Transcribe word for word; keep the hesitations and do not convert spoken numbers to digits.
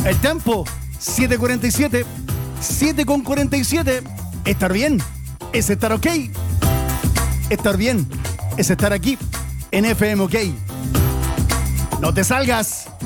El tiempo, siete cuarenta y siete. siete con cuarenta y siete. Estar bien es estar ok. Estar bien es estar aquí en F M OK. No te salgas.